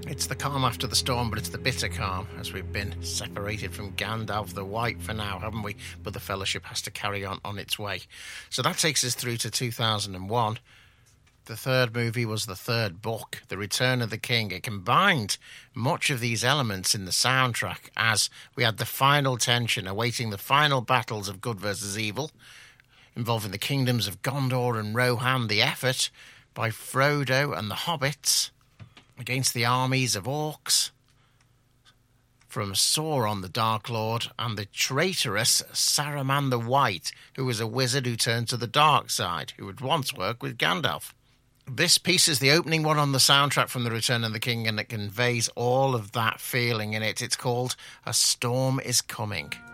It's the calm after the storm, but it's the bitter calm, as we've been separated from Gandalf the White for now, haven't we? But the Fellowship has to carry on its way. So that takes us through to 2001. The third movie was the third book, The Return of the King. It combined much of these elements in the soundtrack as we had the final tension awaiting the final battles of good versus evil, involving the kingdoms of Gondor and Rohan, the effort by Frodo and the hobbits against the armies of orcs from Sauron the Dark Lord and the traitorous Saruman the White, who was a wizard who turned to the dark side, who had once worked with Gandalf. This piece is the opening one on the soundtrack from The Return of the King, and it conveys all of that feeling in it. It's called A Storm is Coming.